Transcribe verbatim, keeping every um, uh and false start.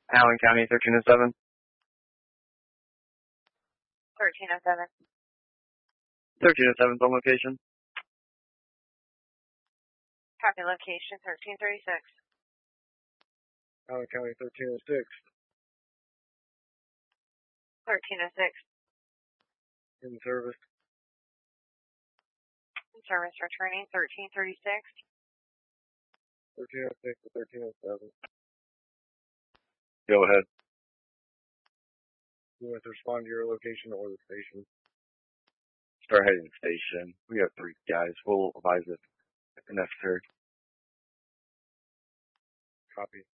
Allen County, thirteen oh seven. thirteen oh seven. thirteen oh seven's on location. Copy location, thirteen thirty-six. Allen County, thirteen oh six. thirteen oh six. In service. In service returning, thirteen thirty-six. thirteen oh six to thirteen oh seven. Go ahead. You want to respond to your location or the station? Start heading to the station. We have three guys. We'll advise if necessary. Copy.